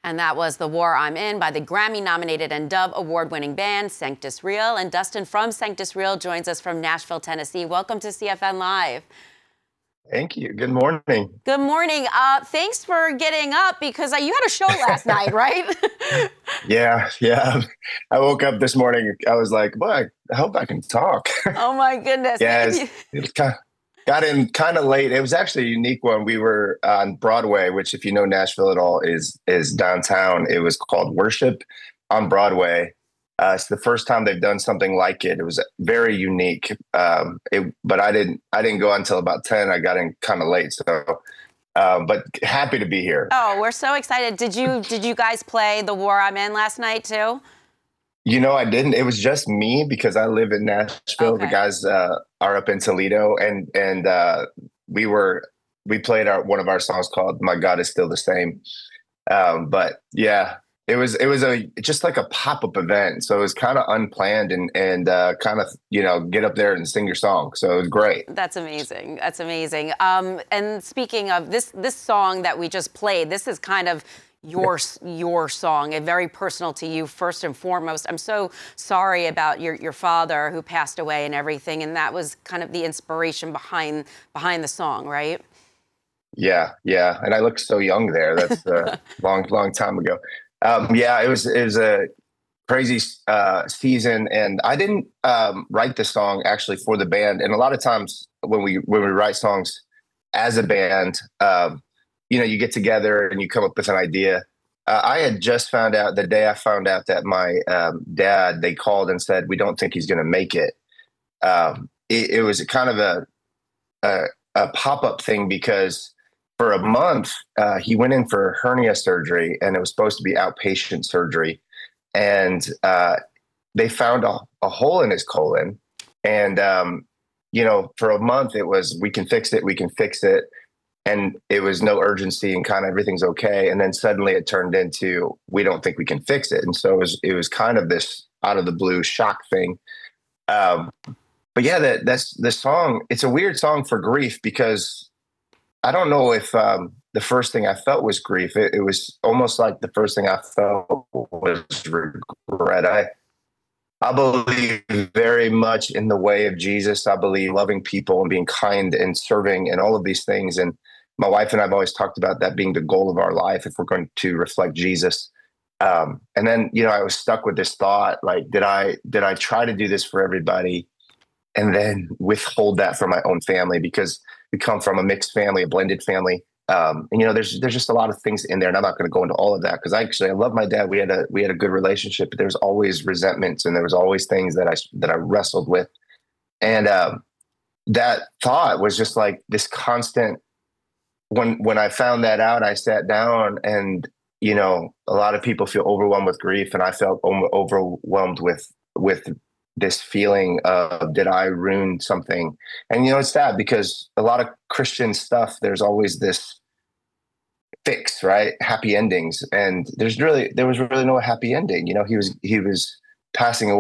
And that was The War I'm In by the Grammy-nominated and Dove Award-winning band Sanctus Real. And Dustin from Sanctus Real joins us from Nashville, Tennessee. Welcome to CFN Live. Thank you. Good morning. Good morning. Thanks for getting up because you had a show last night, right? Yeah. I woke up this morning. I was like, boy, I hope I can talk. Oh, my goodness. Yes. It got in kind of late. It was actually a unique one. We were on Broadway, which, if you know Nashville at all, is downtown. It was called Worship on Broadway. It's the first time they've done something like it. It was very unique. But I didn't go until about 10. I got in kind of late. So, but happy to be here. Oh, we're so excited. Did you guys play The War I'm In last night too? You know, I didn't. It was just me because I live in Nashville. Okay. The guys are up in Toledo, and we played one of our songs called "My God Is Still the Same." But yeah, it was just like a pop-up event, so it was kind of unplanned and kind of get up there and sing your song. So it was great. That's amazing. That's amazing. And speaking of this song that we just played, this is kind of your song, and very personal to you first and foremost. I'm so sorry about your father who passed away and everything, and that was kind of the inspiration behind the song, right? Yeah, and I look so young there. That's a long time ago. Yeah, it was a crazy season, and I didn't write the song actually for the band. And a lot of times when we write songs as a band, you get together and you come up with an idea. I had just found out the day I found out that my dad, they called and said, we don't think he's going to make it. It was kind of a pop-up thing because for a month, he went in for hernia surgery, and it was supposed to be outpatient surgery. And they found a hole in his colon. And, for a month, it was, we can fix it. And it was no urgency and kind of everything's okay. And then suddenly it turned into, we don't think we can fix it. And so it was kind of this out of the blue shock thing. But yeah, that's the song. It's a weird song for grief because I don't know if the first thing I felt was grief. It was almost like the first thing I felt was regret. I believe very much in the way of Jesus. I believe loving people and being kind and serving and all of these things. And my wife and I have always talked about that being the goal of our life if we're going to reflect Jesus. And then, I was stuck with this thought, like, did I try to do this for everybody and then withhold that from my own family? Because we come from a mixed family, a blended family. And there's just a lot of things in there, and I'm not going to go into all of that because I love my dad. We had a good relationship, but there was always resentments and there was always things that I wrestled with. And that thought was just like this constant. When I found that out, I sat down, and a lot of people feel overwhelmed with grief, and I felt overwhelmed with this feeling of, did I ruin something? And it's sad because a lot of Christian stuff, there's always this fix, right? Happy endings. And there was really no happy ending. He was passing away.